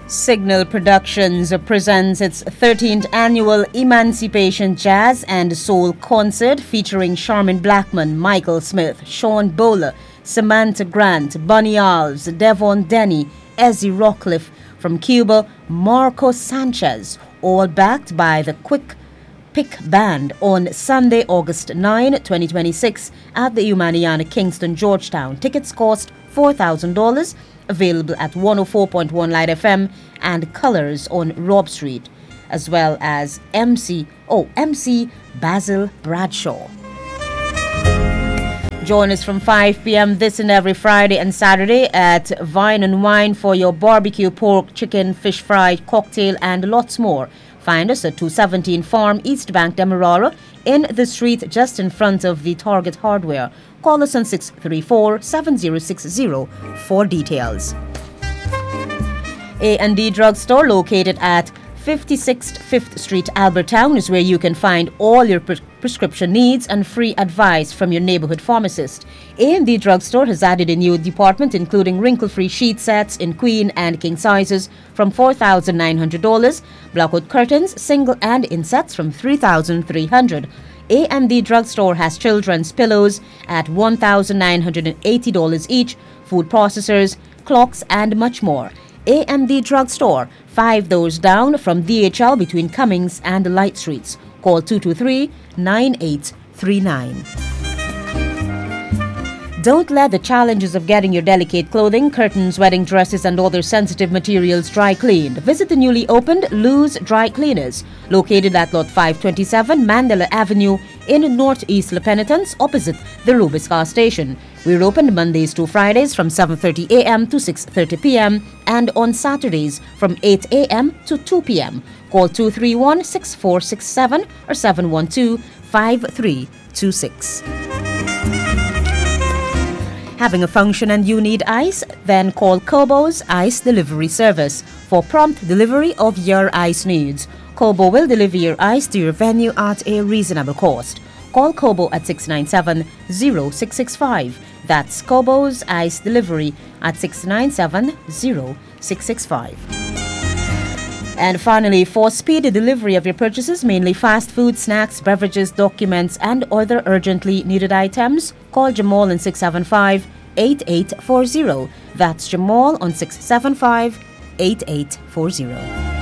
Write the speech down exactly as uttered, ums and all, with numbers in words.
Signal Productions presents its thirteenth annual Emancipation Jazz and Soul Concert featuring Charmin Blackman, Michael Smith, Sean Bowler, Samantha Grant, Bunny Alves, Devon Denny, Ezzy Rockcliffe from Cuba, Marco Sanchez, all backed by the Quick Pick Band on Sunday, August ninth, twenty twenty-six at the Humaniana, Kingston, Georgetown. Tickets cost four thousand dollars. Available at one oh four point one Light F M and Colors on Robb Street, as well as M C, oh, M C Basil Bradshaw. Join us from five p.m. this and every Friday and Saturday at Vine and Wine for your barbecue, pork, chicken, fish fry, cocktail, and lots more. Find us at two seventeen Farm, East Bank, Demerara, in the street just in front of the Target Hardware. Call us on six three four, seven zero six zero for details. A and D Drugstore, located at fifty-sixth Fifth Street, Albertown, is where you can find all your pre- prescription needs and free advice from your neighborhood pharmacist. A and D Drugstore has added a new department including wrinkle-free sheet sets in queen and king sizes from four thousand nine hundred dollars, blackout curtains, single and in sets from three thousand three hundred dollars. A and D Drugstore has children's pillows at one thousand nine hundred eighty dollars each, food processors, clocks, and much more. A and D Drugstore, five doors down from D H L between Cummings and Light Streets. Call two two three, nine eight three nine. Don't let the challenges of getting your delicate clothing, curtains, wedding dresses, and other sensitive materials dry cleaned. Visit the newly opened Lou's Dry Cleaners, located at Lot five twenty-seven Mandela Avenue in Northeast La Penitence, opposite the Rubis Car Station. We're open Mondays to Fridays from seven thirty a.m. to six thirty p.m. and on Saturdays from eight a.m. to two p.m. Call two three one, six four six seven or seven one two, five three two six. Having a function and you need ice? Then call Kobo's Ice Delivery Service for prompt delivery of your ice needs. Kobo will deliver your ice to your venue at a reasonable cost. Call Kobo at six nine seven, zero six six five. That's Kobo's Ice Delivery at six nine seven, zero six six five. And finally, for speedy delivery of your purchases, mainly fast food, snacks, beverages, documents, and other urgently needed items, call Jamal on six seven five, eight eight four zero. That's Jamal on six seven five, eight eight four zero.